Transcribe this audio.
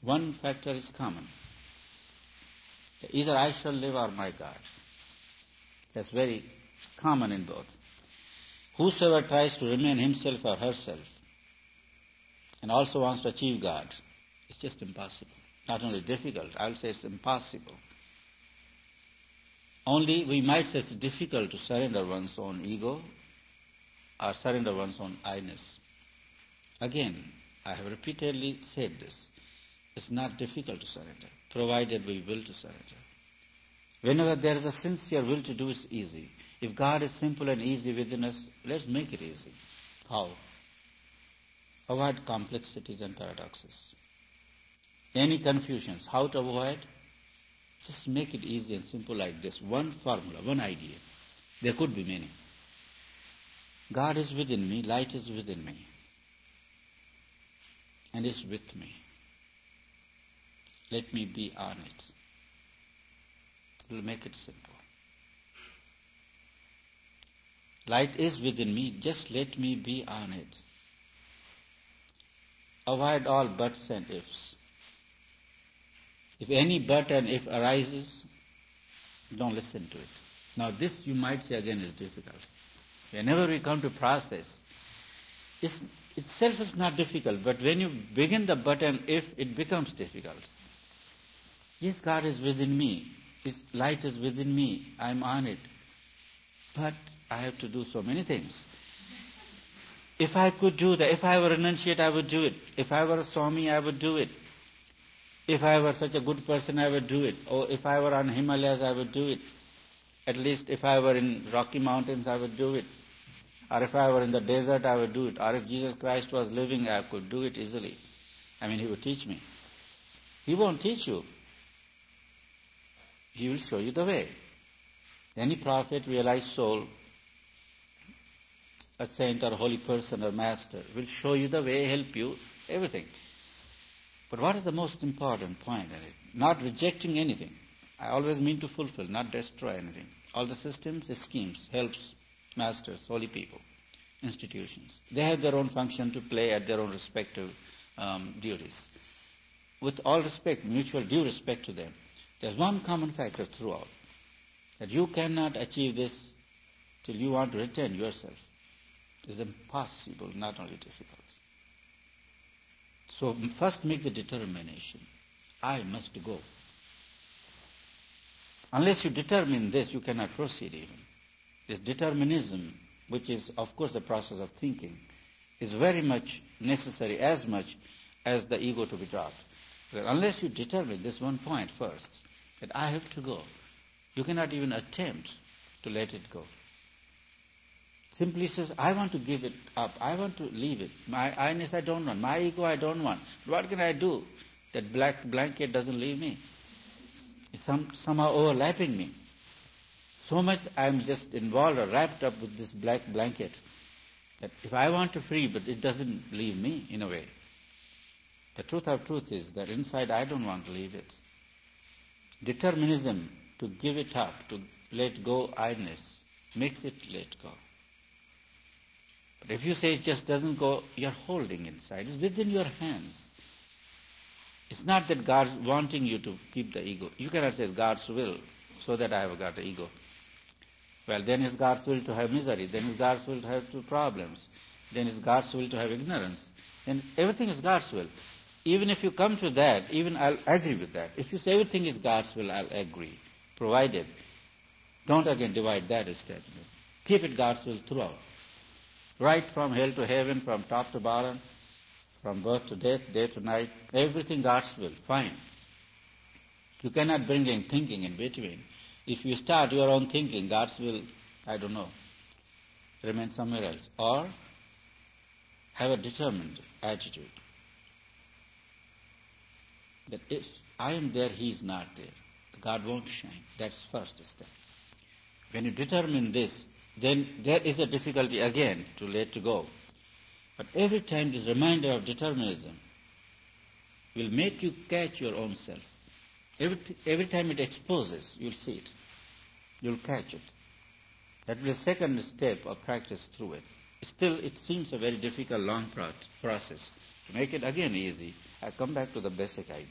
one factor is common. Either I shall live or my God. That's very common in both. Whosoever tries to remain himself or herself and also wants to achieve God, it's just impossible. Not only difficult, I'll say it's impossible. Only we might say it's difficult to surrender one's own ego or surrender one's own I-ness. Again, I have repeatedly said this. It's not difficult to surrender, provided we will to surrender. Whenever there is a sincere will to do, it's easy. If God is simple and easy within us, let's make it easy. How? Avoid complexities and paradoxes. Any confusions, how to avoid? Just make it easy and simple like this. One formula, one idea. There could be many. God is within me, light is within me, and is with me. Let me be on it. It will make it simple. Light is within me, just let me be on it. Avoid all buts and ifs. If any but and if arises, don't listen to it. Now this you might say again is difficult. Whenever we come to process, itself is not difficult, but when you begin the but and if, it becomes difficult. Yes, God is within me. His light is within me. I am on it. But I have to do so many things. If I could do that, if I were renunciate, I would do it. If I were a Swami, I would do it. If I were such a good person, I would do it. Or if I were on Himalayas, I would do it. At least if I were in Rocky Mountains, I would do it. Or if I were in the desert, I would do it. Or if Jesus Christ was living, I could do it easily. He would teach me. He won't teach you. He will show you the way. Any prophet, realized soul, a saint or a holy person or master will show you the way, help you, everything. But what is the most important point in it? Not rejecting anything. I always mean to fulfill, not destroy anything. All the systems, the schemes, helps, masters, holy people, institutions. They have their own function to play at their own respective duties. With all respect, mutual due respect to them, there's one common factor throughout, that you cannot achieve this till you want to retain yourself. It's impossible, not only difficult. So first make the determination. I must go. Unless you determine this, you cannot proceed even. This determinism, which is of course the process of thinking, is very much necessary, as much as the ego to be dropped. Well, unless you determine this one point first, that I have to go, you cannot even attempt to let it go. Simply says, I want to give it up. I want to leave it. My I-ness I don't want. My ego I don't want. What can I do? That black blanket doesn't leave me. It's somehow overlapping me. So much I am just involved or wrapped up with this black blanket that if I want to free, but it doesn't leave me in a way. The truth of truth is that inside I don't want to leave it. Determinism to give it up, to let go I-ness, makes it let go. But if you say it just doesn't go, you're holding inside. It's within your hands. It's not that God's wanting you to keep the ego. You cannot say God's will, so that I have got the ego. Well, then it's God's will to have misery. Then it's God's will to have two problems. Then it's God's will to have ignorance. Then everything is God's will. Even if you come to that, even I'll agree with that. If you say everything is God's will, I'll agree. Provided, don't again divide that statement. Keep it God's will throughout. Right from hell to heaven, from top to bottom, from birth to death, day to night, everything God's will. Fine. You cannot bring in thinking in between. If you start your own thinking, God's will, I don't know, remain somewhere else. Or have a determined attitude that if I am there, He is not there. God won't shine. That's first step. When you determine this, then there is a difficulty again to let go. But every time this reminder of determinism will make you catch your own self. Every time it exposes, you'll see it. You'll catch it. That will be the second step of practice through it. Still, it seems a very difficult, long process. To make it again easy, I come back to the basic idea.